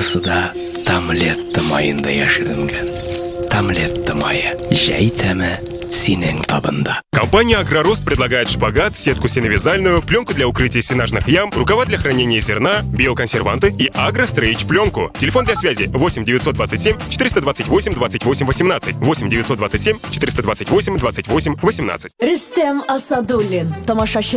Кайсыда тамлетті майында яшірінген. Тамлетті майы жай тәмі синең табында. Компания «Агророст» предлагает шпагат, сетку сеновязальную, пленку для укрытия сенажных ям, рукава для хранения зерна, биоконсерванты и «Агрострейч» пленку. Телефон для связи 8 927 428 28 18. 8 927 428 28 18. Рустем Асадуллин, тамашачы